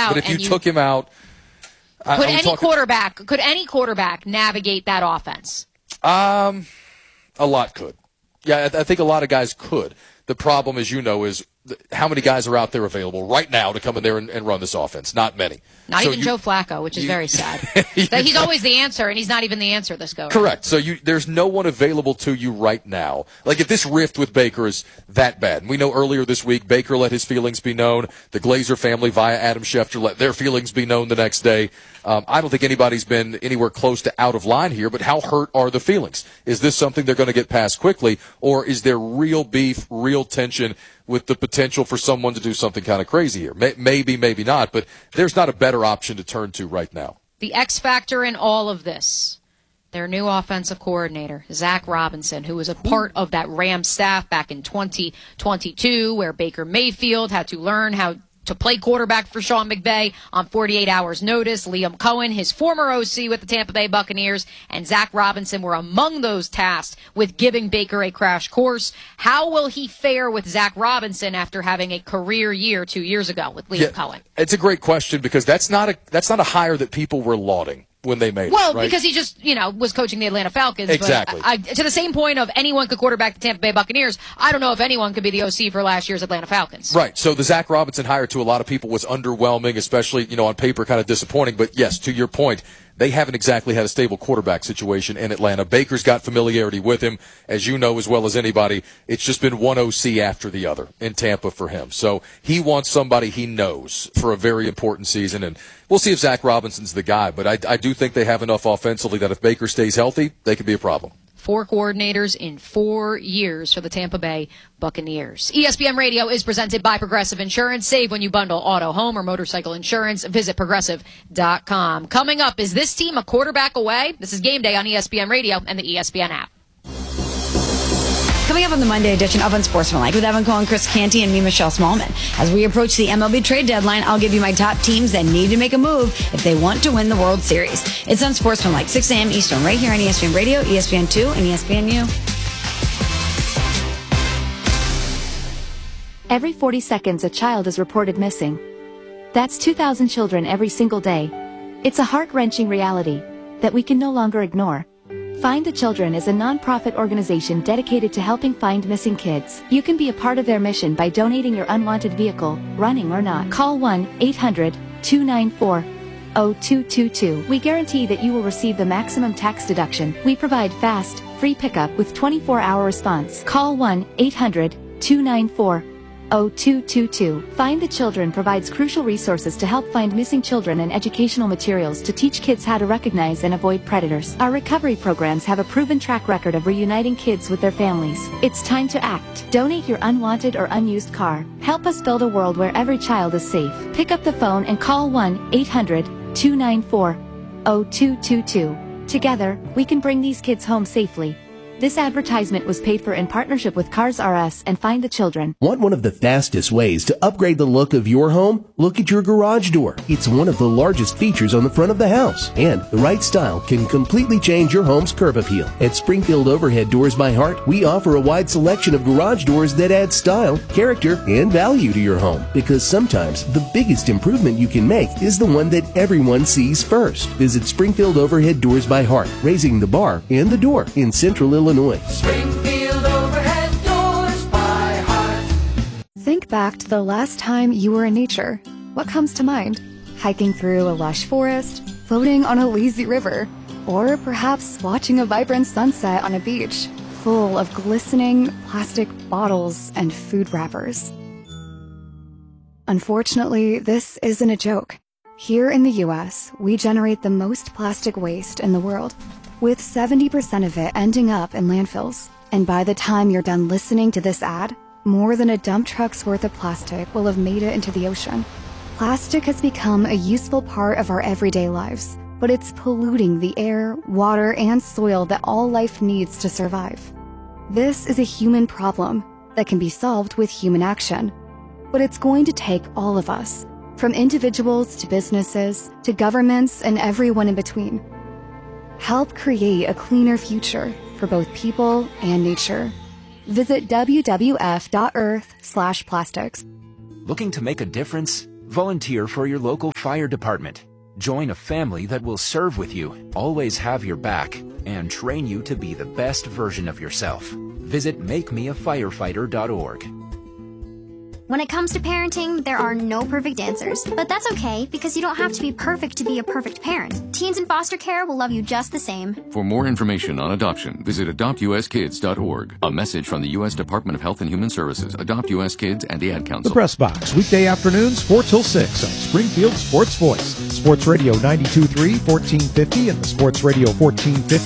out. But if you took him out, could any quarterback navigate that offense? A lot could. Yeah, I think a lot of guys could. The problem, as you know, is how many guys are out there available right now to come in there and run this offense? Not many. Not even Joe Flacco, which is very sad. He's always the answer, and he's not even the answer this go around. Correct. So there's no one available to you right now. Like, if this rift with Baker is that bad, and we know earlier this week Baker let his feelings be known, the Glazer family via Adam Schefter let their feelings be known the next day. I don't think anybody's been anywhere close to out of line here, but how hurt are the feelings? Is this something they're going to get past quickly, or is there real beef, real tension with the potential for someone to do something kind of crazy here? Maybe, maybe not, but there's not a better option to turn to right now. The X factor in all of this, their new offensive coordinator, Zach Robinson, who was a part of that Rams staff back in 2022, where Baker Mayfield had to learn how to play quarterback for Sean McVay on 48 hours notice. Liam Cohen, his former OC with the Tampa Bay Buccaneers, and Zach Robinson were among those tasked with giving Baker a crash course. How will he fare with Zach Robinson after having a career year 2 years ago with Liam Cohen? It's a great question, because that's not a hire that people were lauding when they made it. Well, right? because he just, was coaching the Atlanta Falcons. Exactly. But to the same point of anyone could quarterback the Tampa Bay Buccaneers, I don't know if anyone could be the OC for last year's Atlanta Falcons. Right. So the Zach Robinson hire to a lot of people was underwhelming, especially, on paper kind of disappointing. But yes, to your point, they haven't exactly had a stable quarterback situation in Atlanta. Baker's got familiarity with him, as you know as well as anybody. It's just been one OC after the other in Tampa for him. So he wants somebody he knows for a very important season, and we'll see if Zach Robinson's the guy. But I do think they have enough offensively that if Baker stays healthy, they could be a problem. 4 coordinators in 4 years for the Tampa Bay Buccaneers. ESPN Radio is presented by Progressive Insurance. Save when you bundle auto, home, or motorcycle insurance. Visit Progressive.com. Coming up, is this team a quarterback away? This is Game Day on ESPN Radio and the ESPN app. Coming up on the Monday edition of Unsportsmanlike with Evan Cohen, Chris Canty, and me, Michelle Smallman. As we approach the MLB trade deadline, I'll give you my top teams that need to make a move if they want to win the World Series. It's Unsportsmanlike, 6 a.m. Eastern, right here on ESPN Radio, ESPN2, and ESPNU. Every 40 seconds, a child is reported missing. That's 2,000 children every single day. It's a heart-wrenching reality that we can no longer ignore. Find the Children is a non-profit organization dedicated to helping find missing kids. You can be a part of their mission by donating your unwanted vehicle, running or not. Call 1-800-294-0222. We guarantee that you will receive the maximum tax deduction. We provide fast, free pickup with 24-hour response. Call 1-800-294-0222. Find the Children provides crucial resources to help find missing children and educational materials to teach kids how to recognize and avoid predators. Our recovery programs have a proven track record of reuniting kids with their families. It's time to act. Donate your unwanted or unused car. Help us build a world where every child is safe. Pick up the phone and call 1-800-294-0222. Together, we can bring these kids home safely. This advertisement was paid for in partnership with Cars R Us and Find the Children. Want one of the fastest ways to upgrade the look of your home? Look at your garage door. It's one of the largest features on the front of the house, and the right style can completely change your home's curb appeal. At Springfield Overhead Doors by Heart, we offer a wide selection of garage doors that add style, character, and value to your home, because sometimes the biggest improvement you can make is the one that everyone sees first. Visit Springfield Overhead Doors by Heart, raising the bar and the door in Central Illinois. Springfield Overhead Doors by Heart. Think back to the last time you were in nature. What comes to mind? Hiking through a lush forest, floating on a lazy river, or perhaps watching a vibrant sunset on a beach full of glistening plastic bottles and food wrappers. Unfortunately, this isn't a joke. Here in the U.S., we generate the most plastic waste in the world, with 70% of it ending up in landfills. And by the time you're done listening to this ad, more than a dump truck's worth of plastic will have made it into the ocean. Plastic has become a useful part of our everyday lives, but it's polluting the air, water, and soil that all life needs to survive. This is a human problem that can be solved with human action. But it's going to take all of us, from individuals to businesses to governments and everyone in between. Help create a cleaner future for both people and nature. Visit WWF.Earth/plastics. Looking to make a difference? Volunteer for your local fire department. Join a family that will serve with you, always have your back, and train you to be the best version of yourself. Visit makemeafirefighter.org. When it comes to parenting, there are no perfect answers. But that's okay, because you don't have to be perfect to be a perfect parent. Teens in foster care will love you just the same. For more information on adoption, visit adoptuskids.org. A message from the U.S. Department of Health and Human Services, Adopt U.S. Kids, and the Ad Council. The Press Box, weekday afternoons, 4 till 6 on Springfield Sports Voice. Sports Radio 92.3, 1450, and the Sports Radio 1450